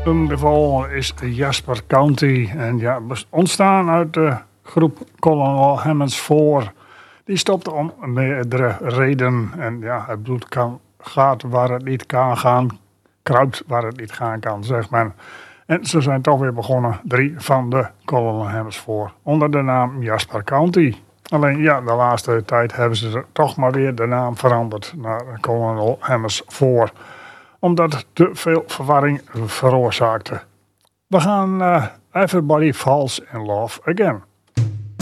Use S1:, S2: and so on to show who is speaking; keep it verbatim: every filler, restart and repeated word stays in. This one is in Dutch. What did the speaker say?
S1: De volgende is Jasper County. En ja, ontstaan uit de groep Colonel Hammonds voor. Die stopte om meerdere redenen. En ja, het bloed kan, gaat waar het niet kan gaan. Kruipt waar het niet gaan kan, zegt men. En ze zijn toch weer begonnen. Drie van de Colonel Hammonds voor. Onder de naam Jasper County. Alleen ja, de laatste tijd hebben ze toch maar weer de naam veranderd naar Colonel Hammonds voor. Omdat het te veel verwarring veroorzaakte. We gaan uh, Everybody Falls in Love Again.